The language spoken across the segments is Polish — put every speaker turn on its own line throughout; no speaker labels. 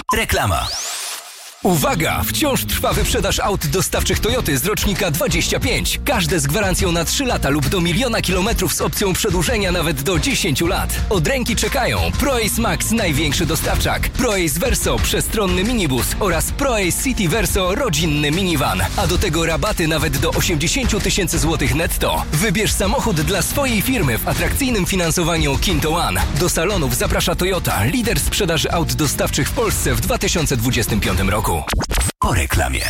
Reklama. Uwaga! Wciąż trwa wyprzedaż aut dostawczych Toyoty z rocznika 25. Każde z gwarancją na 3 lata lub do 1 000 000 kilometrów z opcją przedłużenia nawet do 10 lat. Od ręki czekają ProAce Max, największy dostawczak, ProAce Verso, przestronny minibus oraz ProAce City Verso, rodzinny minivan. A do tego rabaty nawet do 80 000 złotych netto. Wybierz samochód dla swojej firmy w atrakcyjnym finansowaniu Kinto One. Do salonów zaprasza Toyota, lider sprzedaży aut dostawczych w Polsce w 2025 roku. Po reklamie.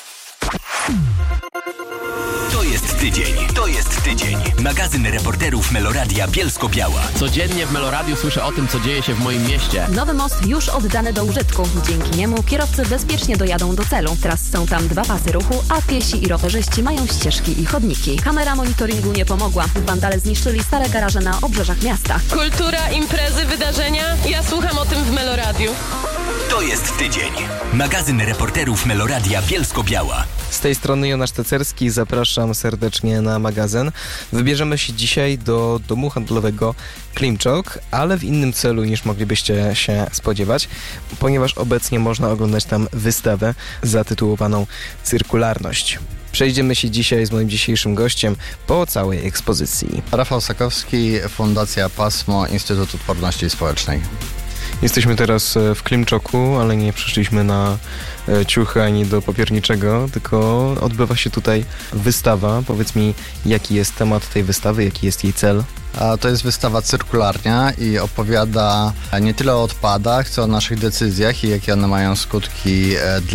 To jest tydzień. Magazyn reporterów Meloradia Bielsko-Biała.
Codziennie w Meloradiu słyszę o tym, co dzieje się w moim mieście.
Nowy most już oddany do użytku. Dzięki niemu kierowcy bezpiecznie dojadą do celu. Teraz są tam 2 pasy ruchu, a piesi i rowerzyści mają ścieżki i chodniki. Kamera monitoringu nie pomogła. Wandale zniszczyli stare garaże na obrzeżach miasta.
Kultura, imprezy, wydarzenia. Ja słucham o tym w Meloradiu.
To jest tydzień. Magazyn reporterów Meloradia Bielsko-Biała.
Z tej strony Jonasz Tecerski, zapraszam serdecznie na magazyn. Wybierzemy się dzisiaj do domu handlowego Klimczok, ale w innym celu niż moglibyście się spodziewać, ponieważ obecnie można oglądać tam wystawę zatytułowaną Cyrkularność. Przejdziemy się dzisiaj z moim dzisiejszym gościem po całej ekspozycji.
Rafał Sakowski, Fundacja Pasmo, Instytut Odporności Społecznej.
Jesteśmy teraz w Klimczoku, ale nie przyszliśmy na ciuchy ani do papierniczego, tylko odbywa się tutaj wystawa. Powiedz mi, jaki jest temat tej wystawy, jaki jest jej cel?
To jest wystawa Cyrkularnia i opowiada nie tyle o odpadach, co o naszych decyzjach i jakie one mają skutki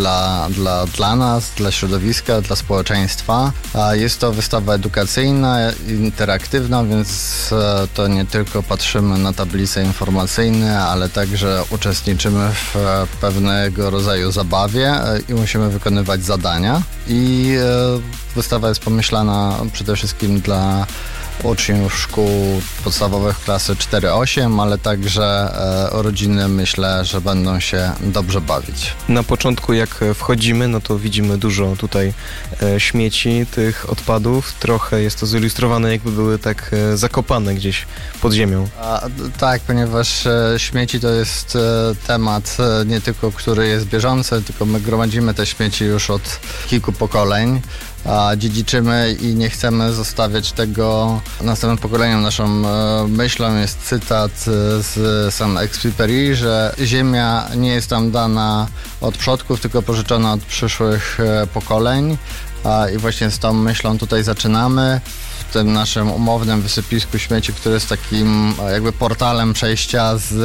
dla nas, dla środowiska, dla społeczeństwa. Jest to wystawa edukacyjna, interaktywna, więc to nie tylko patrzymy na tablice informacyjne, ale także uczestniczymy w pewnego rodzaju zabawie i musimy wykonywać zadania. I wystawa jest pomyślana przede wszystkim dla uczniów szkół podstawowych klasy 4-8, ale także rodziny, myślę, że będą się dobrze bawić.
Na początku jak wchodzimy, no to widzimy dużo tutaj śmieci, tych odpadów. Trochę jest to zilustrowane, jakby były tak zakopane gdzieś pod ziemią.
Tak, ponieważ śmieci to jest temat nie tylko, który jest bieżący, tylko my gromadzimy te śmieci już od kilku pokoleń. Dziedziczymy i nie chcemy zostawiać tego następnym pokoleniom. Naszą myślą jest cytat z Saint-Exupéry, że ziemia nie jest nam dana od przodków, tylko pożyczona od przyszłych pokoleń. I właśnie z tą myślą tutaj zaczynamy. W tym naszym umownym wysypisku śmieci, który jest takim jakby portalem przejścia z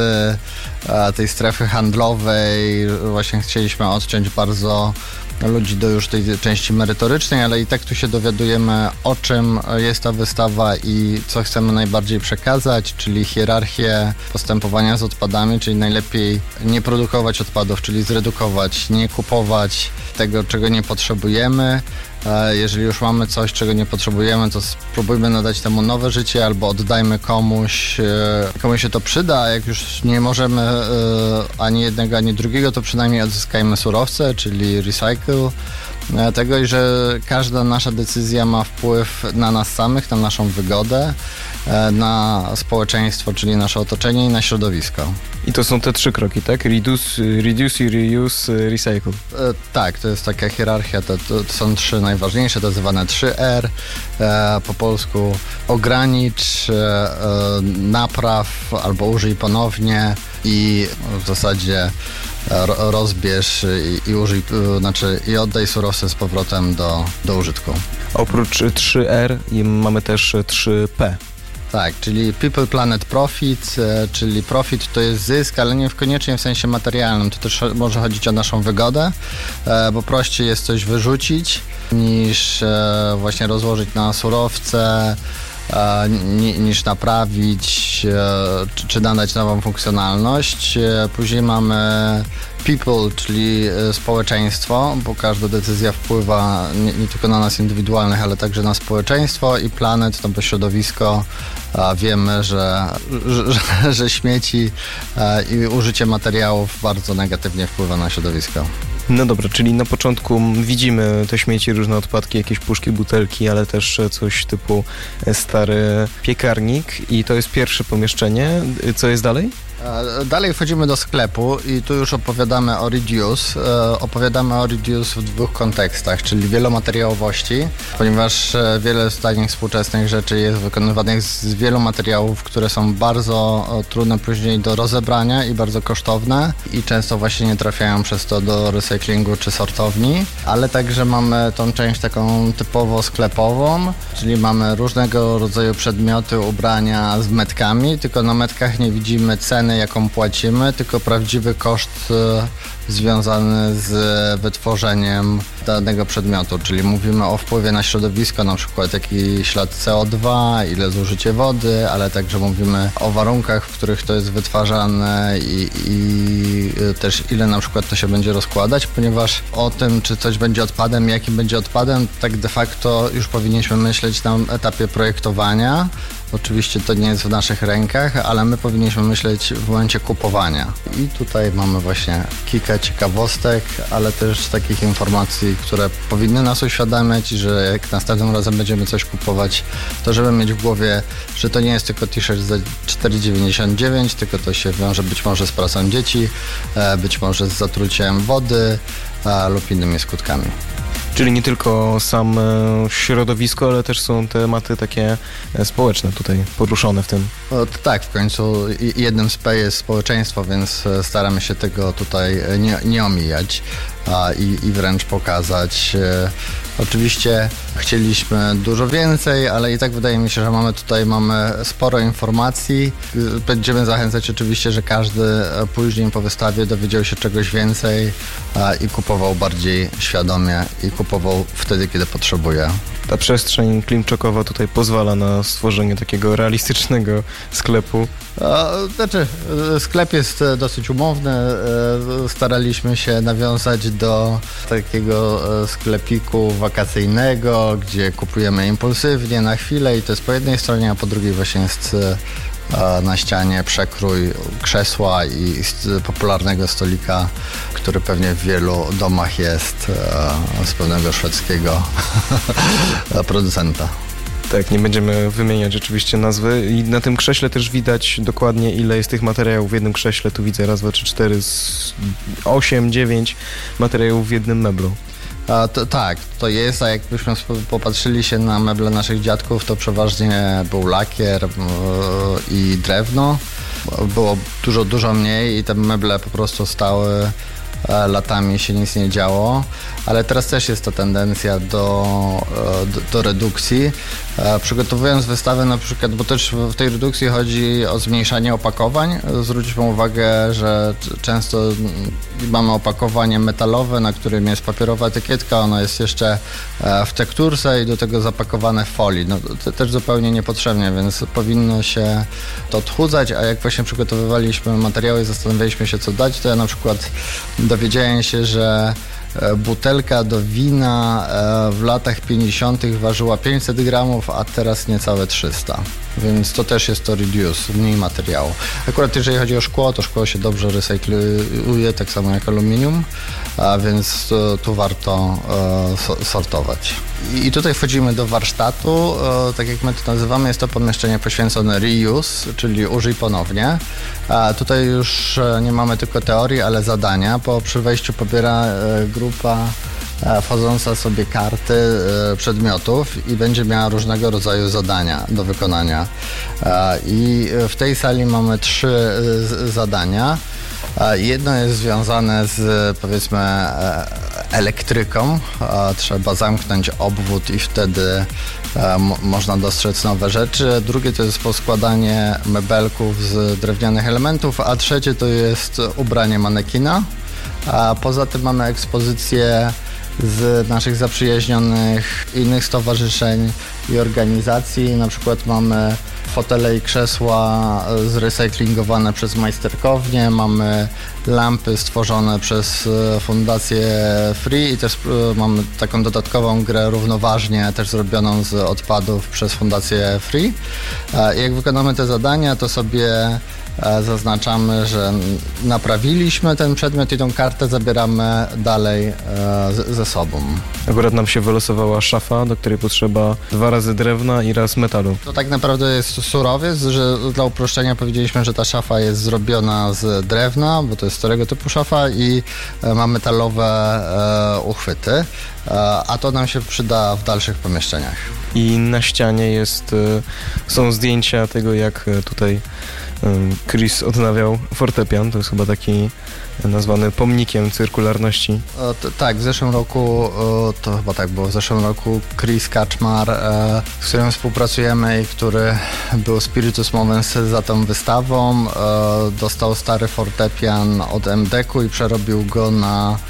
tej strefy handlowej. Właśnie chcieliśmy odciąć bardzo ludzi do już tej części merytorycznej, ale i tak tu się dowiadujemy, o czym jest ta wystawa i co chcemy najbardziej przekazać, czyli hierarchię postępowania z odpadami, czyli najlepiej nie produkować odpadów, czyli zredukować, nie kupować tego, czego nie potrzebujemy. Jeżeli już mamy coś, czego nie potrzebujemy, to spróbujmy nadać temu nowe życie albo oddajmy komuś, komu się to przyda, a jak już nie możemy ani jednego, ani drugiego, to przynajmniej odzyskajmy surowce, czyli recycle tego i że każda nasza decyzja ma wpływ na nas samych, na naszą wygodę, na społeczeństwo, czyli nasze otoczenie i na środowisko.
I to są te 3 kroki, tak? Reduce, reuse, recycle.
Tak, to jest taka hierarchia, to są 3 najważniejsze, to zwane 3R, po polsku ogranicz, napraw albo użyj ponownie i w zasadzie rozbierz i użyj, i oddaj surowce z powrotem do użytku.
Oprócz 3R mamy też 3P.
Tak, czyli People, Planet, Profit, czyli profit to jest zysk, ale nie koniecznie w sensie materialnym. To też może chodzić o naszą wygodę, bo prościej jest coś wyrzucić niż właśnie rozłożyć na surowce, niż naprawić czy nadać nową funkcjonalność. Później mamy people, czyli społeczeństwo, bo każda decyzja wpływa nie tylko na nas indywidualnych, ale także na społeczeństwo i planet, no bo środowisko. Wiemy, że śmieci i użycie materiałów bardzo negatywnie wpływa na środowisko.
No dobra, czyli na początku widzimy te śmieci, różne odpadki, jakieś puszki, butelki, ale też coś typu stary piekarnik i to jest pierwsze pomieszczenie. Co jest dalej?
Dalej wchodzimy do sklepu i tu już opowiadamy o reduce. Opowiadamy o reduce w dwóch kontekstach, czyli wielomateriałowości, ponieważ wiele z takich współczesnych rzeczy jest wykonywanych z wielu materiałów, które są bardzo trudne później do rozebrania i bardzo kosztowne i często właśnie nie trafiają przez to do recyklingu czy sortowni, ale także mamy tą część taką typowo sklepową, czyli mamy różnego rodzaju przedmioty, ubrania z metkami, tylko na metkach nie widzimy ceny, jaką płacimy, tylko prawdziwy koszt związany z wytworzeniem danego przedmiotu, czyli mówimy o wpływie na środowisko, na przykład jaki ślad CO2, ile zużycie wody, ale także mówimy o warunkach, w których to jest wytwarzane i też ile na przykład to się będzie rozkładać, ponieważ o tym, czy coś będzie odpadem, jakim będzie odpadem, tak de facto już powinniśmy myśleć na etapie projektowania. Oczywiście to nie jest w naszych rękach, ale my powinniśmy myśleć w momencie kupowania. I tutaj mamy właśnie kilka ciekawostek, ale też takich informacji, które powinny nas uświadamiać, że jak następnym razem będziemy coś kupować, to żeby mieć w głowie, że to nie jest tylko t-shirt za 4,99, tylko to się wiąże być może z pracą dzieci, być może z zatruciem wody lub innymi skutkami.
Czyli nie tylko sam środowisko, ale też są tematy takie społeczne tutaj poruszone w tym.
Tak, w końcu jednym z P jest społeczeństwo, więc staramy się tego tutaj nie omijać i wręcz pokazać. Oczywiście chcieliśmy dużo więcej, ale i tak wydaje mi się, że mamy sporo informacji. Będziemy zachęcać oczywiście, że każdy później po wystawie dowiedział się czegoś więcej i kupował bardziej świadomie i kupował wtedy, kiedy potrzebuje.
Ta przestrzeń klimczokowa tutaj pozwala na stworzenie takiego realistycznego sklepu.
Znaczy, sklep jest dosyć umowny. Staraliśmy się nawiązać do takiego sklepiku wakacyjnego, gdzie kupujemy impulsywnie na chwilę i to jest po jednej stronie, a po drugiej właśnie jest na ścianie przekrój krzesła i popularnego stolika, który pewnie w wielu domach jest z pewnego szwedzkiego producenta.
Tak, nie będziemy wymieniać oczywiście nazwy i na tym krześle też widać dokładnie, ile jest tych materiałów w jednym krześle. Tu widzę 1, 2, 3, 4, 8, 9 materiałów w jednym meblu.
Tak, to jest, a jakbyśmy popatrzyli się na meble naszych dziadków, to przeważnie był lakier i drewno. Było dużo mniej i te meble po prostu stały latami, się nic nie działo, ale teraz też jest ta tendencja do redukcji. Przygotowując wystawę na przykład, bo też w tej redukcji chodzi o zmniejszanie opakowań. Zwróćmy uwagę, że często mamy opakowanie metalowe, na którym jest papierowa etykietka, ono jest jeszcze w tekturce i do tego zapakowane w folii. No, to też zupełnie niepotrzebnie, więc powinno się to odchudzać, a jak właśnie przygotowywaliśmy materiały i zastanawialiśmy się, co dać, to ja na przykład dowiedziałem się, że butelka do wina w latach 50. ważyła 500 gramów, a teraz niecałe 300. Więc to też jest to reduce, mniej materiału. Akurat jeżeli chodzi o szkło, to szkło się dobrze recykluje, tak samo jak aluminium, a więc tu warto sortować. I tutaj wchodzimy do warsztatu, tak jak my to nazywamy, jest to pomieszczenie poświęcone reuse, czyli użyj ponownie. A tutaj już nie mamy tylko teorii, ale zadania, bo przy wejściu pobiera grupa wchodząca sobie karty przedmiotów i będzie miała różnego rodzaju zadania do wykonania. I w tej sali mamy 3 zadania. Jedno jest związane z, powiedzmy, elektryką. Trzeba zamknąć obwód i wtedy można dostrzec nowe rzeczy. Drugie to jest poskładanie mebelków z drewnianych elementów, a trzecie to jest ubranie manekina. A poza tym mamy ekspozycję z naszych zaprzyjaźnionych innych stowarzyszeń i organizacji. Na przykład mamy fotele i krzesła zrecyklingowane przez majsterkownię, mamy lampy stworzone przez Fundację Free i też mamy taką dodatkową grę równoważnie też zrobioną z odpadów przez Fundację Free. Jak wykonamy te zadania, to sobie zaznaczamy, że naprawiliśmy ten przedmiot i tą kartę zabieramy dalej ze sobą.
Akurat nam się wylosowała szafa, do której potrzeba 2 razy drewna i raz metalu.
To tak naprawdę jest surowiec, że dla uproszczenia powiedzieliśmy, że ta szafa jest zrobiona z drewna, bo to jest starego typu szafa i ma metalowe uchwyty, a to nam się przyda w dalszych pomieszczeniach.
I na ścianie są zdjęcia tego, jak tutaj Chris odnawiał fortepian. To jest chyba taki nazwany pomnikiem cyrkularności.
Tak, w zeszłym roku, to chyba tak było, w zeszłym roku Chris Kaczmar, z którym współpracujemy i który był spiritus movens za tą wystawą, dostał stary fortepian od MDK-u i przerobił go na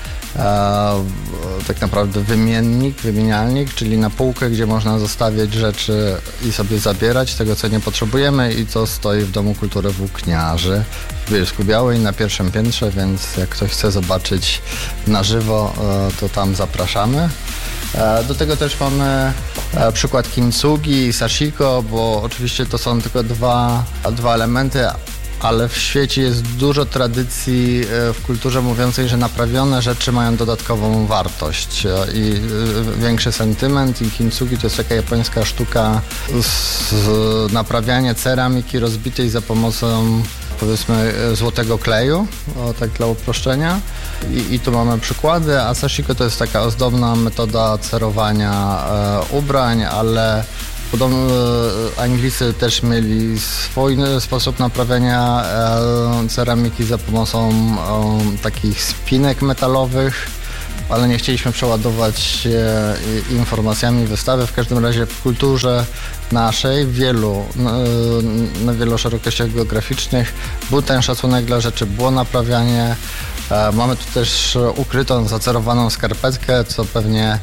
tak naprawdę wymienialnik, czyli na półkę, gdzie można zostawiać rzeczy i sobie zabierać tego, co nie potrzebujemy, i to stoi w Domu Kultury Włókniarzy w Bielsku-Białej na 1. piętrze, więc jak ktoś chce zobaczyć na żywo, to tam zapraszamy. Do tego też mamy przykład kintsugi i sashiko, bo oczywiście to są tylko dwa elementy, ale w świecie jest dużo tradycji w kulturze mówiącej, że naprawione rzeczy mają dodatkową wartość i większy sentyment. I kintsugi to jest taka japońska sztuka z naprawiania ceramiki rozbitej za pomocą, powiedzmy, złotego kleju, tak dla uproszczenia. I tu mamy przykłady, a sashiko to jest taka ozdobna metoda cerowania ubrań, ale podobno Anglicy też mieli swój sposób naprawiania ceramiki za pomocą takich spinek metalowych, ale nie chcieliśmy przeładować informacjami wystawy. W każdym razie w kulturze naszej na wielu szerokościach geograficznych był ten szacunek dla rzeczy, było naprawianie. Mamy tu też ukrytą, zacerowaną skarpetkę, co pewnie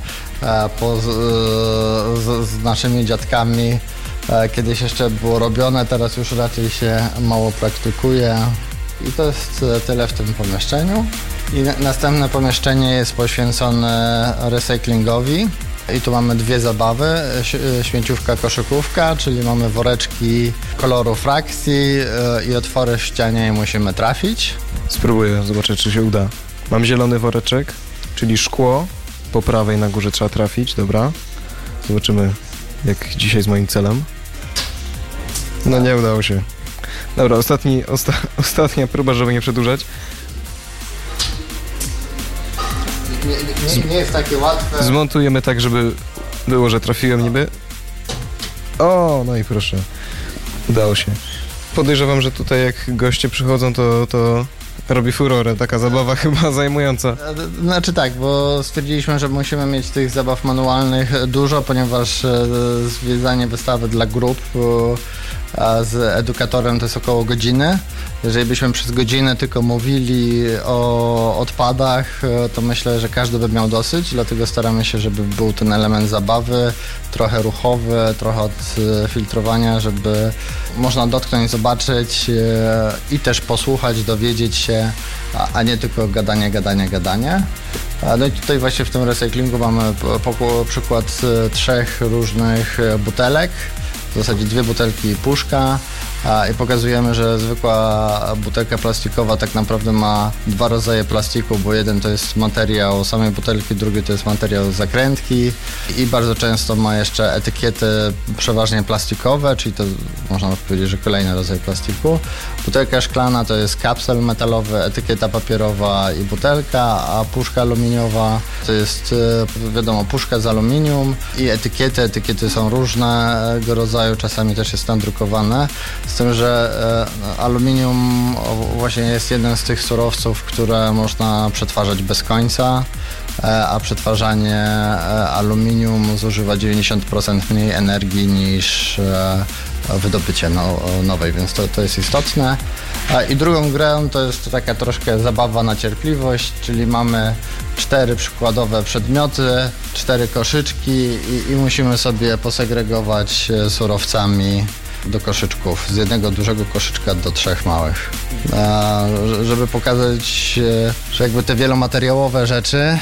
z naszymi dziadkami kiedyś jeszcze było robione, teraz już raczej się mało praktykuje. I to jest tyle w tym pomieszczeniu. I następne pomieszczenie jest poświęcone recyklingowi. I tu mamy 2 zabawy, śmieciówka, koszykówka, czyli mamy woreczki koloru frakcji i otwory w ścianie i musimy trafić.
Spróbuję, zobaczę, czy się uda. Mam zielony woreczek, czyli szkło. Po prawej na górze trzeba trafić, dobra. Zobaczymy, jak dzisiaj z moim celem. No nie udało się. Dobra, ostatnia próba, żeby nie przedłużać.
Nie jest takie łatwe.
Zmontujemy tak, żeby było, że trafiłem niby. O, no i proszę. Udało się. Podejrzewam, że tutaj jak goście przychodzą, to robi furorę. Taka zabawa chyba zajmująca.
Znaczy tak, bo stwierdziliśmy, że musimy mieć tych zabaw manualnych dużo, ponieważ zwiedzanie wystawy dla grup z edukatorem to jest około godziny. Jeżeli byśmy przez godzinę tylko mówili o odpadach, to myślę, że każdy by miał dosyć, dlatego staramy się, żeby był ten element zabawy, trochę ruchowy, trochę odfiltrowania, żeby można dotknąć, zobaczyć i też posłuchać, dowiedzieć się, a nie tylko gadanie. No i tutaj właśnie w tym recyklingu mamy przykład 3 różnych butelek. W zasadzie 2 butelki i puszka i pokazujemy, że zwykła butelka plastikowa tak naprawdę ma 2 rodzaje plastiku, bo jeden to jest materiał samej butelki, drugi to jest materiał zakrętki i bardzo często ma jeszcze etykiety przeważnie plastikowe, czyli to można powiedzieć, że kolejny rodzaj plastiku. Butelka szklana to jest kapsel metalowy, etykieta papierowa i butelka, a puszka aluminiowa to jest, wiadomo, puszka z aluminium i etykiety są różnego rodzaju, czasami też jest nadrukowane, z tym, że aluminium właśnie jest jeden z tych surowców, które można przetwarzać bez końca, a przetwarzanie aluminium zużywa 90% mniej energii niż wydobycie nowej, więc to jest istotne. I drugą grę to jest taka troszkę zabawa na cierpliwość, czyli mamy 4 przykładowe przedmioty, 4 koszyczki i musimy sobie posegregować surowcami do koszyczków, z jednego dużego koszyczka do 3 małych. Żeby pokazać, że jakby te wielomateriałowe rzeczy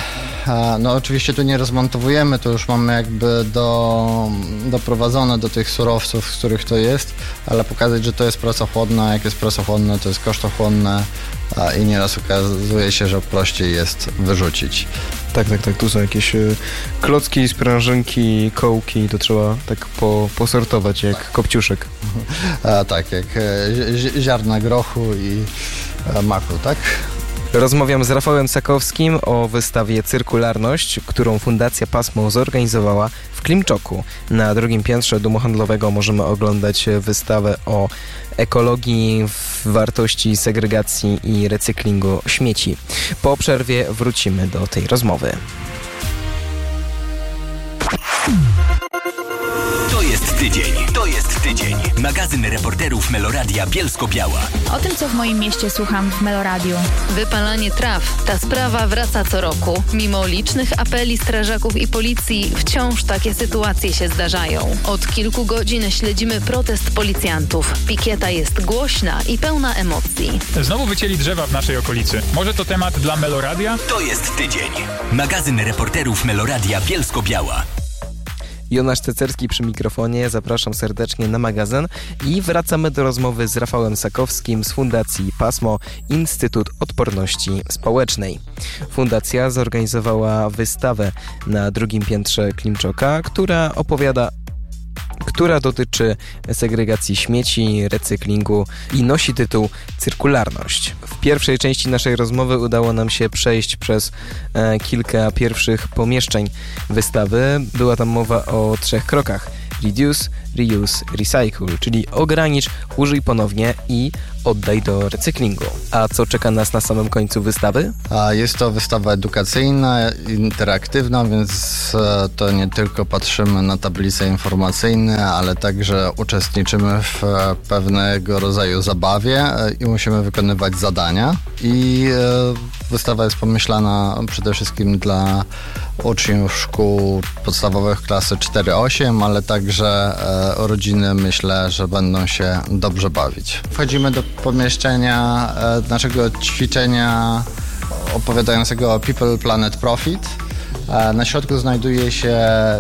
No oczywiście tu nie rozmontowujemy, to już mamy jakby doprowadzone do tych surowców, z których to jest, ale pokazać, że to jest pracochłonne, a jak jest pracochłonne, to jest kosztochłonne i nieraz okazuje się, że prościej jest wyrzucić.
Tak, tu są jakieś klocki, sprężynki, kołki, to trzeba tak posortować jak kopciuszek.
Tak, jak ziarna grochu i maku, tak?
Rozmawiam z Rafałem Sakowskim o wystawie Cyrkularność, którą Fundacja Pasmo zorganizowała w Klimczoku. Na drugim piętrze domu handlowego możemy oglądać wystawę o ekologii, wartości segregacji i recyklingu śmieci. Po przerwie wrócimy do tej rozmowy.
To jest tydzień. Magazyn reporterów Meloradia Bielsko-Biała.
O tym, co w moim mieście słucham w Meloradiu.
Wypalanie traw. Ta sprawa wraca co roku. Mimo licznych apeli strażaków i policji, wciąż takie sytuacje się zdarzają. Od kilku godzin śledzimy protest policjantów. Pikieta jest głośna i pełna emocji.
Znowu wycięli drzewa w naszej okolicy. Może to temat dla Meloradia?
To jest tydzień. Magazyn reporterów Meloradia Bielsko-Biała.
Jonasz Cecerski przy mikrofonie, zapraszam serdecznie na magazyn i wracamy do rozmowy z Rafałem Sakowskim z Fundacji Pasmo Instytut Odporności Społecznej. Fundacja zorganizowała wystawę na drugim piętrze Klimczoka, która dotyczy segregacji śmieci, recyklingu i nosi tytuł Cyrkularność. W pierwszej części naszej rozmowy udało nam się przejść przez kilka pierwszych pomieszczeń wystawy. Była tam mowa o 3 krokach. Reduce, reuse, recycle, czyli ogranicz, użyj ponownie i oddaj do recyklingu. A co czeka nas na samym końcu wystawy?
Jest to wystawa edukacyjna, interaktywna, więc to nie tylko patrzymy na tablice informacyjne, ale także uczestniczymy w pewnego rodzaju zabawie i musimy wykonywać zadania. I wystawa jest pomyślana przede wszystkim dla uczniów szkół podstawowych klasy 4-8, ale także rodziny, myślę, że będą się dobrze bawić. Wchodzimy do pomieszczenia naszego ćwiczenia opowiadającego o People, Planet, Profit. Na środku znajduje się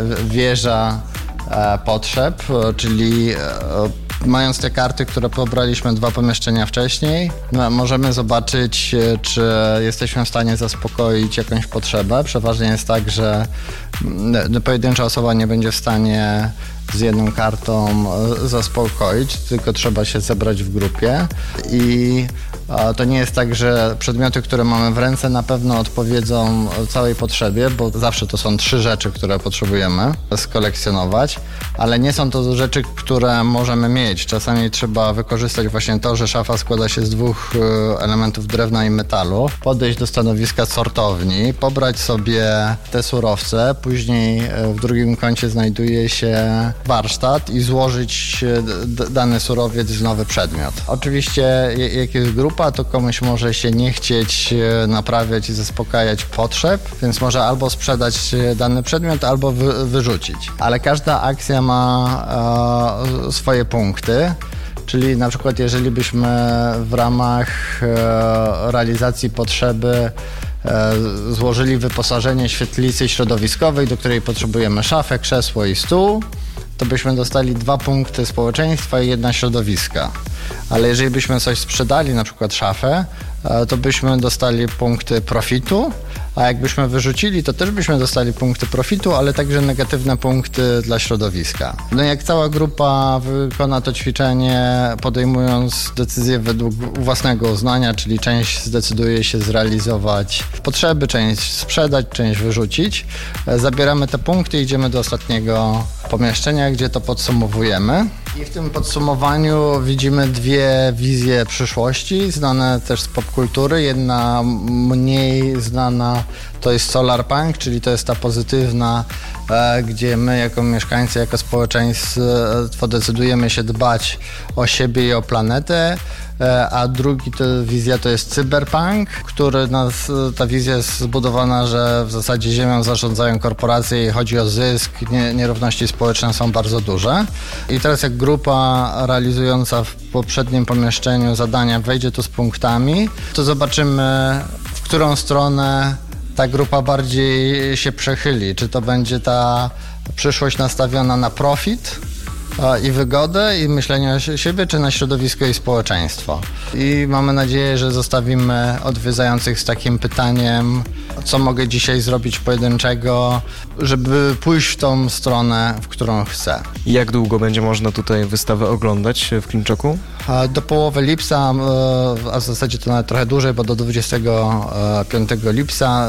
wieża potrzeb, czyli mając te karty, które pobraliśmy 2 pomieszczenia wcześniej, możemy zobaczyć, czy jesteśmy w stanie zaspokoić jakąś potrzebę. Przeważnie jest tak, że pojedyncza osoba nie będzie w stanie z jedną kartą zaspokoić, tylko trzeba się zebrać w grupie i to nie jest tak, że przedmioty, które mamy w ręce, na pewno odpowiedzą całej potrzebie, bo zawsze to są 3 rzeczy, które potrzebujemy skolekcjonować, ale nie są to rzeczy, które możemy mieć. Czasami trzeba wykorzystać właśnie to, że szafa składa się z 2 elementów drewna i metalu, podejść do stanowiska sortowni, pobrać sobie te surowce, później w drugim kącie znajduje się warsztat i złożyć dany surowiec w nowy przedmiot. Oczywiście jak jest grupa, to komuś może się nie chcieć naprawiać i zaspokajać potrzeb, więc może albo sprzedać dany przedmiot, albo wyrzucić. Ale każda akcja ma swoje punkty. Czyli na przykład jeżeli byśmy w ramach realizacji potrzeby złożyli wyposażenie świetlicy środowiskowej, do której potrzebujemy szafę, krzesło i stół, to byśmy dostali 2 punkty społeczeństwa i 1 środowiska. Ale jeżeli byśmy coś sprzedali, na przykład szafę, to byśmy dostali punkty profitu, a jakbyśmy wyrzucili, to też byśmy dostali punkty profitu, ale także negatywne punkty dla środowiska. No jak cała grupa wykona to ćwiczenie, podejmując decyzję według własnego uznania, czyli część zdecyduje się zrealizować potrzeby, część sprzedać, część wyrzucić, zabieramy te punkty i idziemy do ostatniego pomieszczenia, gdzie to podsumowujemy. I w tym podsumowaniu widzimy 2 wizje przyszłości, znane też z popkultury. Jedna mniej znana to jest solarpunk, czyli to jest ta pozytywna, gdzie my jako mieszkańcy, jako społeczeństwo decydujemy się dbać o siebie i o planetę, a drugi wizja to jest cyberpunk, ta wizja jest zbudowana, że w zasadzie ziemią zarządzają korporacje i chodzi o zysk, nierówności społeczne są bardzo duże. I teraz jak grupa realizująca w poprzednim pomieszczeniu zadania wejdzie tu z punktami, to zobaczymy, w którą stronę ta grupa bardziej się przechyli. Czy to będzie ta przyszłość nastawiona na profit i wygodę i myślenie o siebie, czy na środowisko i społeczeństwo. I mamy nadzieję, że zostawimy odwiedzających z takim pytaniem, co mogę dzisiaj zrobić pojedynczego, żeby pójść w tą stronę, w którą chcę.
Jak długo będzie można tutaj wystawę oglądać w Klimczoku?
Do połowy lipca, a w zasadzie to nawet trochę dłużej, bo do 25 lipca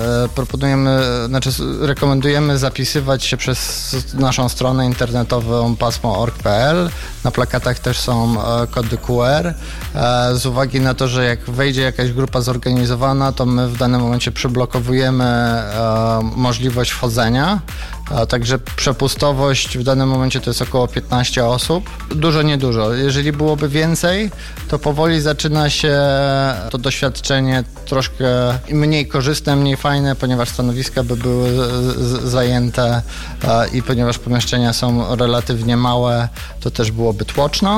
rekomendujemy zapisywać się przez naszą stronę internetową pasmo.org.pl. Na plakatach też są kody QR. Z uwagi na to, że jak wejdzie jakaś grupa zorganizowana, to my w danym momencie przyblokowujemy możliwość wchodzenia. Także przepustowość w danym momencie to jest około 15 osób. Dużo, niedużo. Jeżeli byłoby więcej, to powoli zaczyna się to doświadczenie troszkę mniej korzystne, mniej fajne, ponieważ stanowiska by były zajęte i ponieważ pomieszczenia są relatywnie małe, to też byłoby tłoczno.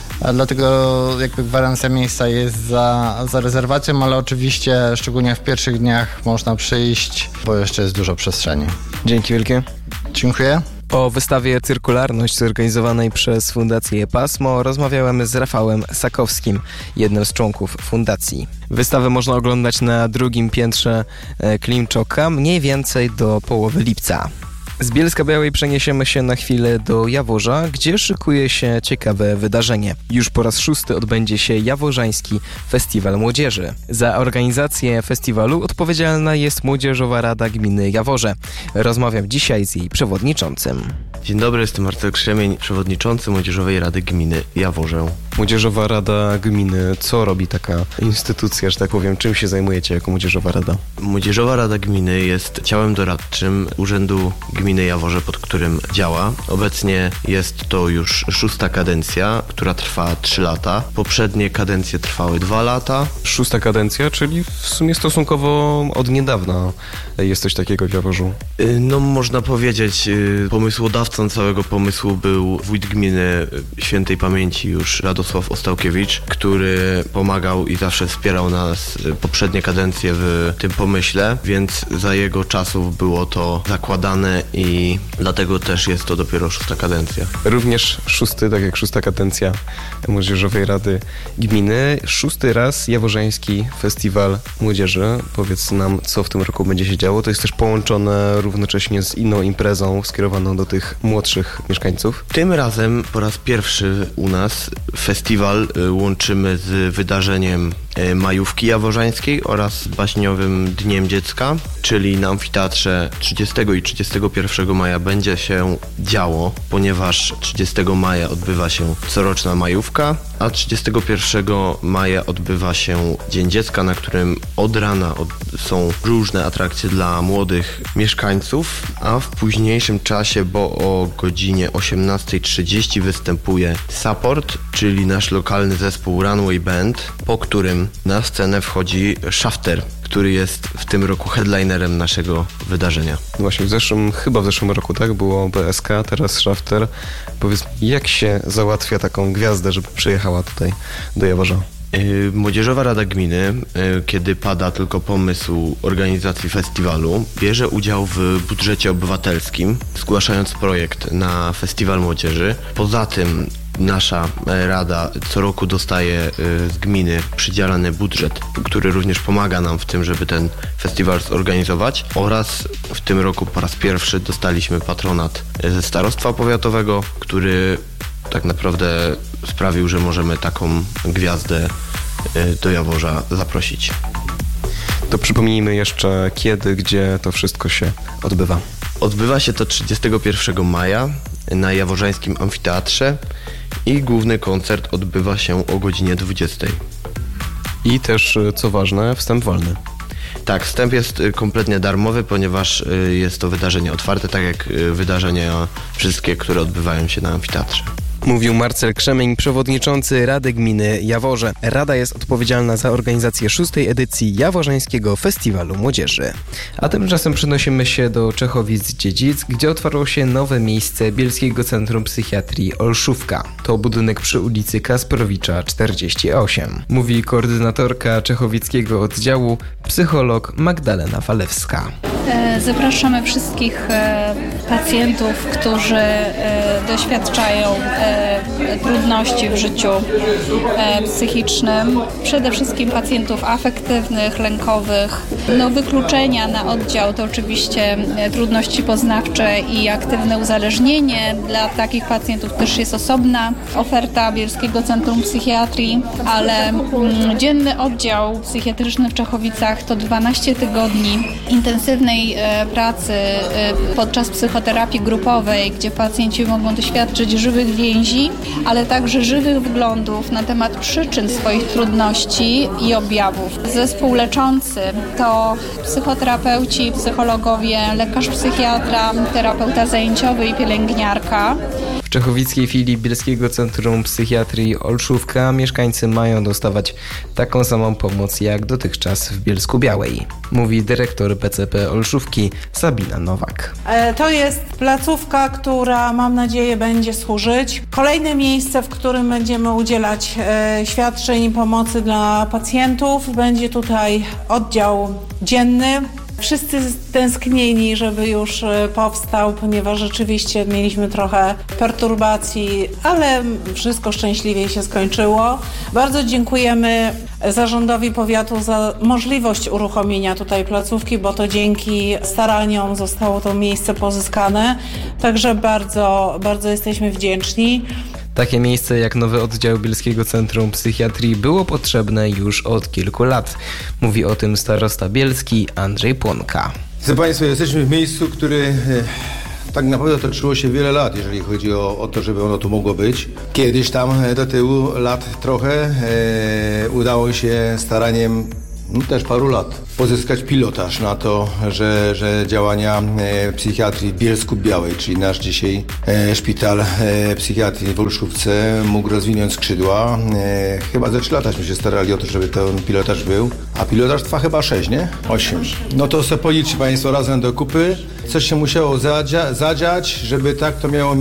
Dlatego jakby gwarancja miejsca jest za rezerwacją, ale oczywiście szczególnie w pierwszych dniach można przyjść, bo jeszcze jest dużo przestrzeni.
Dzięki wielkie.
Dziękuję.
O wystawie Cyrkularność zorganizowanej przez Fundację Pasmo rozmawiałem z Rafałem Sakowskim, jednym z członków fundacji. Wystawę można oglądać na drugim piętrze Klimczoka mniej więcej do połowy lipca. Z Bielska-Białej przeniesiemy się na chwilę do Jaworza, gdzie szykuje się ciekawe wydarzenie. Już po raz 6. odbędzie się Jaworzański Festiwal Młodzieży. Za organizację festiwalu odpowiedzialna jest Młodzieżowa Rada Gminy Jaworze. Rozmawiam dzisiaj z jej przewodniczącym.
Dzień dobry, jestem Marcel Krzemień, przewodniczący Młodzieżowej Rady Gminy Jaworzę.
Młodzieżowa Rada Gminy, co robi taka instytucja, że tak powiem, czym się zajmujecie jako Młodzieżowa Rada?
Młodzieżowa Rada Gminy jest ciałem doradczym Urzędu Gminy Jaworze, pod którym działa. Obecnie jest to już 6. kadencja, która trwa 3 lata. Poprzednie kadencje trwały 2 lata.
6. kadencja, czyli w sumie stosunkowo od niedawna jest coś takiego w Jaworzu.
No można powiedzieć, pomysłodawcą całego pomysłu był wójt gminy świętej pamięci już Radosław Ostałkiewicz, który pomagał i zawsze wspierał nas poprzednie kadencje w tym pomyśle, więc za jego czasów było to zakładane i dlatego też jest to dopiero 6. kadencja.
Również 6., tak jak 6. kadencja Młodzieżowej Rady Gminy. 6. raz Jaworzański Festiwal Młodzieży. Powiedz nam, co w tym roku będzie się działo. To jest też połączone równocześnie z inną imprezą skierowaną do tych młodszych mieszkańców.
Tym razem po raz pierwszy u nas festiwal łączymy z wydarzeniem Majówki Jaworzańskiej oraz Baśniowym Dniem Dziecka, czyli na amfiteatrze 30 i 31 maja będzie się działo, ponieważ 30 maja odbywa się coroczna majówka, a 31 maja odbywa się Dzień Dziecka, na którym od rana są różne atrakcje dla młodych mieszkańców, a w późniejszym czasie, bo o godzinie 18:30 występuje Support, czyli nasz lokalny zespół Runway Band, po którym na scenę wchodzi Shafter, który jest w tym roku headlinerem naszego wydarzenia.
Właśnie chyba w zeszłym roku, tak? Było BSK, teraz Shafter. Powiedz, jak się załatwia taką gwiazdę, żeby przyjechała tutaj do Jaworza?
Młodzieżowa Rada Gminy, kiedy pada tylko pomysł organizacji festiwalu, bierze udział w budżecie obywatelskim, zgłaszając projekt na Festiwal Młodzieży. Poza tym nasza rada co roku dostaje z gminy przydzielany budżet, który również pomaga nam w tym, żeby ten festiwal zorganizować, oraz w tym roku po raz pierwszy dostaliśmy patronat ze starostwa powiatowego, który tak naprawdę sprawił, że możemy taką gwiazdę do Jaworza zaprosić.
To przypomnijmy jeszcze kiedy, gdzie to wszystko się odbywa.
Odbywa się to 31 maja na Jaworzańskim Amfiteatrze i główny koncert odbywa się o godzinie 20.
I też, co ważne, wstęp wolny.
Tak, wstęp jest kompletnie darmowy, ponieważ jest to wydarzenie otwarte, tak jak wydarzenia wszystkie, które odbywają się na amfiteatrze.
Mówił Marcel Krzemień, przewodniczący Rady Gminy Jaworze. Rada jest odpowiedzialna za organizację 6. edycji Jaworzańskiego Festiwalu Młodzieży. A tymczasem przenosimy się do Czechowic-Dziedzic, gdzie otwarło się nowe miejsce Bielskiego Centrum Psychiatrii Olszówka. To budynek przy ulicy Kasprowicza 48. Mówi koordynatorka czechowickiego oddziału, psycholog Magdalena Walewska.
Zapraszamy wszystkich pacjentów, którzy doświadczają trudności w życiu psychicznym. Przede wszystkim pacjentów afektywnych, lękowych. Wykluczenia na oddział to oczywiście trudności poznawcze i aktywne uzależnienie. Dla takich pacjentów też jest osobna oferta Bielskiego Centrum Psychiatrii, ale dzienny oddział psychiatryczny w Czechowicach to 12 tygodni intensywnej pracy podczas psychoterapii grupowej, gdzie pacjenci mogą doświadczyć żywych więzi, ale także żywych wglądów na temat przyczyn swoich trudności i objawów. Zespół leczący to psychoterapeuci, psychologowie, lekarz psychiatra, terapeuta zajęciowy i pielęgniarka.
W czechowickiej filii Bielskiego Centrum Psychiatrii Olszówka mieszkańcy mają dostawać taką samą pomoc jak dotychczas w Bielsku-Białej, mówi dyrektor PCP Olszówki Sabina Nowak.
To jest placówka, która mam nadzieję będzie służyć. Kolejne miejsce, w którym będziemy udzielać świadczeń i pomocy dla pacjentów. Będzie tutaj oddział dzienny. Wszyscy tęsknieni, żeby już powstał, ponieważ rzeczywiście mieliśmy trochę perturbacji, ale wszystko szczęśliwie się skończyło. Bardzo dziękujemy zarządowi powiatu za możliwość uruchomienia tutaj placówki, bo to dzięki staraniom zostało to miejsce pozyskane. Także bardzo, bardzo jesteśmy wdzięczni.
Takie miejsce jak nowy oddział Bielskiego Centrum Psychiatrii było potrzebne już od kilku lat. Mówi o tym starosta bielski Andrzej Płonka.
Drodzy Państwo, jesteśmy w miejscu, które tak naprawdę toczyło się wiele lat, jeżeli chodzi o to, żeby ono tu mogło być. Kiedyś tam do tyłu lat trochę udało się staraniem też paru lat pozyskać pilotaż na to, że działania psychiatrii w Bielsku-Białej, czyli nasz dzisiaj szpital psychiatrii w Olszówce mógł rozwinąć skrzydła. Chyba ze 3 lataśmy się starali o to, żeby ten pilotaż był, a pilotaż trwa chyba 6, nie? 8. No to sobie policzy Państwo razem do kupy. Coś się musiało zadziać, żeby tak to miało